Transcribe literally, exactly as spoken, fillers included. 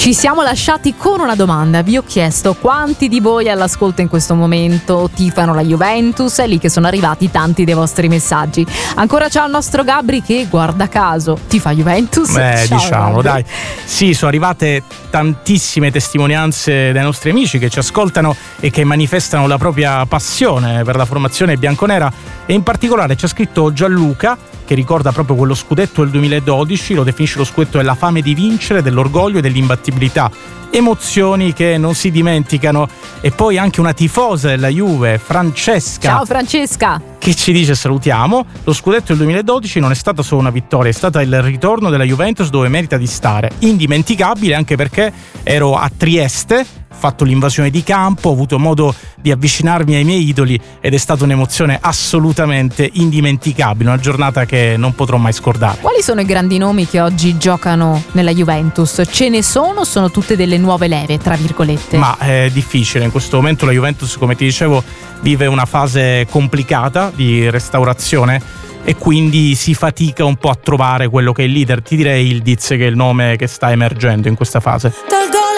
Ci siamo lasciati con una domanda. Vi ho chiesto quanti di voi all'ascolto in questo momento tifano la Juventus. È lì che sono arrivati tanti dei vostri messaggi. Ancora ciao al nostro Gabri che, guarda caso, tifa Juventus. Beh, ciao, diciamo, Gabri. dai. Sì, sono arrivate tantissime testimonianze dai nostri amici che ci ascoltano e che manifestano la propria passione per la formazione bianconera, e in particolare ci ha scritto Gianluca, che ricorda proprio quello scudetto del duemiladodici, lo definisce lo scudetto della fame di vincere, dell'orgoglio e dell'imbattibilità. Emozioni che non si dimenticano. E poi anche una tifosa della Juve, Francesca. Ciao Francesca. Che ci dice: salutiamo, lo scudetto del duemiladodici non è stata solo una vittoria, è stata il ritorno della Juventus dove merita di stare. Indimenticabile anche perché ero a Trieste, ho fatto l'invasione di campo, ho avuto modo di avvicinarmi ai miei idoli ed è stata un'emozione assolutamente indimenticabile, una giornata che non potrò mai scordare. Quali sono i grandi nomi che oggi giocano nella Juventus? Ce ne sono? Sono tutte delle nuove leve, tra virgolette? Ma è difficile, in questo momento la Juventus, come ti dicevo, vive una fase complicata di restaurazione e quindi si fatica un po' a trovare quello che è il leader. Ti direi il Diz, che è il nome che sta emergendo in questa fase. Dal